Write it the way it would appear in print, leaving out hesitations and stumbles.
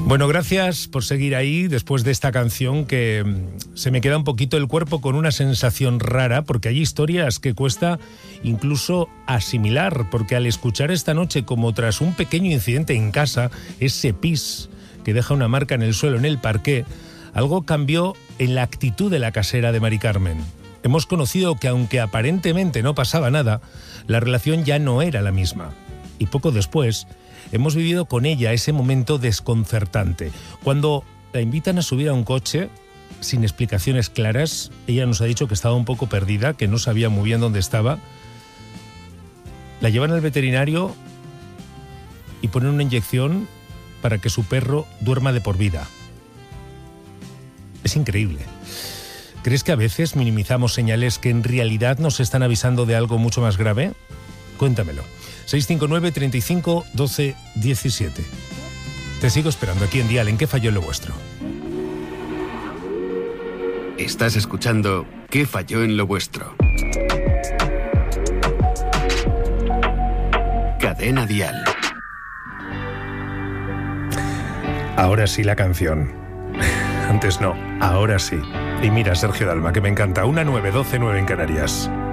Bueno, gracias por seguir ahí después de esta canción que se me queda un poquito el cuerpo con una sensación rara, porque hay historias que cuesta incluso asimilar, porque al escuchar esta noche como tras un pequeño incidente en casa, ese pis que deja una marca en el suelo, en el parqué, algo cambió en la actitud de la casera de Mari Carmen. Hemos conocido que aunque aparentemente no pasaba nada, la relación ya no era la misma. Y poco después hemos vivido con ella ese momento desconcertante. Cuando la invitan a subir a un coche, sin explicaciones claras, ella nos ha dicho que estaba un poco perdida, que no sabía muy bien dónde estaba. La llevan al veterinario y ponen una inyección para que su perro duerma de por vida. Es increíble. ¿Crees que a veces minimizamos señales que en realidad nos están avisando de algo mucho más grave? Cuéntamelo. 659 35 12 17. Te sigo esperando aquí en Dial, en ¿Qué falló en lo vuestro? Estás escuchando ¿Qué falló en lo vuestro? Cadena Dial. Ahora sí la canción. Antes no, ahora sí. Y mira, Sergio Dalma, que me encanta. 1:09, 12:09 en Canarias.